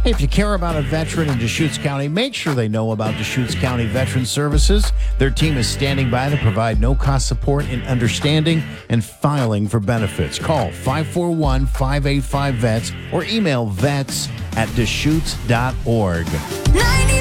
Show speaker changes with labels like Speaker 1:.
Speaker 1: Hey, if you care about a veteran in Deschutes County, make sure they know about Deschutes County Veteran Services. Their team is standing by to provide no-cost support in understanding and filing for benefits. Call 541-585-VETS or email vets@deschutes.org.
Speaker 2: 90